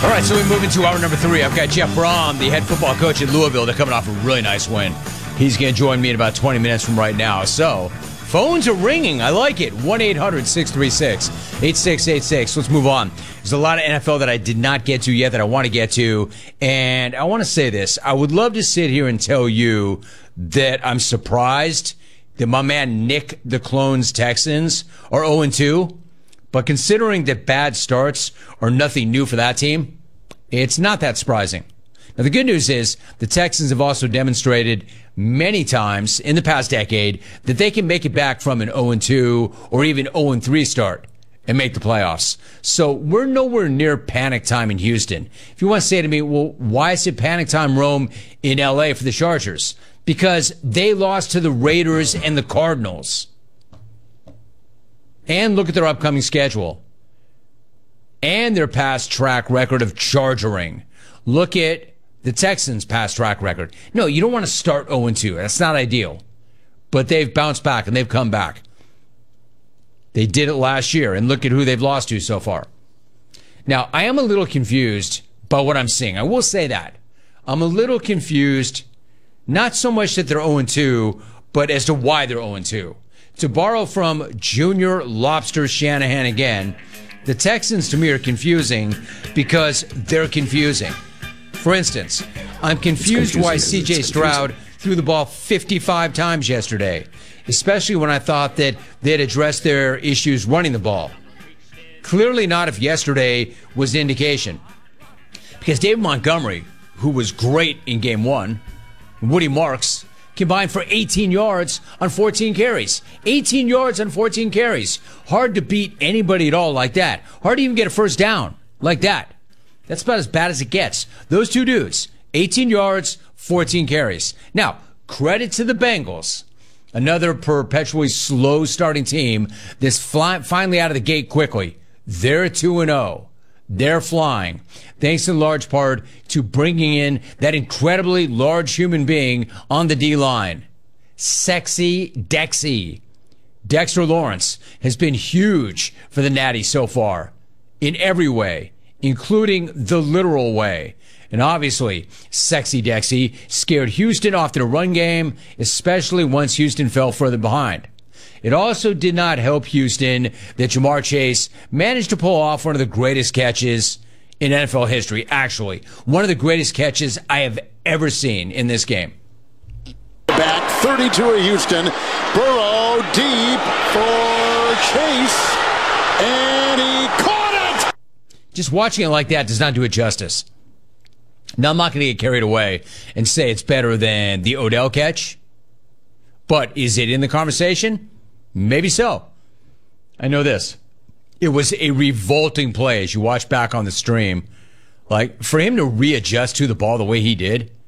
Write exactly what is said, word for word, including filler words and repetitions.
All right, so we move into hour number three. I've got Jeff Brom, the head football coach at Louisville. They're coming off a really nice win. He's going to join me in about twenty minutes from right now. So, phones are ringing. I like it. one eight hundred six three six eight six eight six. Let's move on. There's a lot of N F L that I did not get to yet that I want to get to. And I want to say this. I would love to sit here and tell you that I'm surprised that my man Nick the Clones Texans are oh and two. But considering that bad starts are nothing new for that team, it's not that surprising. Now, the good news is the Texans have also demonstrated many times in the past decade that they can make it back from an oh and two or even oh and three start and make the playoffs. So we're nowhere near panic time in Houston. If you want to say to me, well, why is it panic time, Rome, in L A for the Chargers? Because they lost to the Raiders and the Cardinals. And look at their upcoming schedule. And their past track record of chargering. Look at the Texans' past track record. No, you don't want to start oh and two. That's not ideal. But they've bounced back and they've come back. They did it last year, and look at who they've lost to so far. Now, I am a little confused by what I'm seeing. I will say that. I'm a little confused, not so much that they're oh and two, but as to why they're oh and two. To borrow from Junior Lobster Shanahan again, the Texans to me are confusing because they're confusing. For instance, I'm confused why C J Stroud threw the ball fifty-five times yesterday, especially when I thought that they'd addressed their issues running the ball. Clearly not if yesterday was the indication. Because David Montgomery, who was great in game one, and Woody Marks combined for eighteen yards on fourteen carries. eighteen yards on fourteen carries. Hard to beat anybody at all like that. Hard to even get a first down like that. That's about as bad as it gets. Those two dudes, eighteen yards, fourteen carries. Now, credit to the Bengals. Another perpetually slow starting team that's fly, finally out of the gate quickly. They're two and oh. They're flying, thanks in large part to bringing in that incredibly large human being on the D-line. Sexy Dexy. Dexter Lawrence has been huge for the Natty so far, in every way, including the literal way. And obviously, Sexy Dexy scared Houston off the run game, especially once Houston fell further behind. It also did not help Houston that Jamar Chase managed to pull off one of the greatest catches in N F L history. Actually, one of the greatest catches I have ever seen in this game. Back thirty-two of Houston. Burrow deep for Chase. And he caught it! Just watching it like that does not do it justice. Now, I'm not going to get carried away and say it's better than the Odell catch. But is it in the conversation? Maybe so. I know this. It was a revolting play as you watch back on the stream. Like, for him to readjust to the ball the way he did,